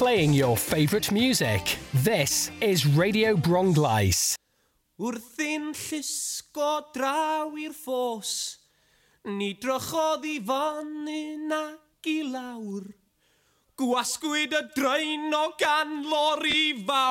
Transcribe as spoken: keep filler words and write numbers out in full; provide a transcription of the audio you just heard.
playing your favourite music. This is Radio Bronglais. Wrth i'n llusgo draw i'r ffos, ni drychodd i fyny nac i lawr. Gwasgwyd y draen o gan lori fawr.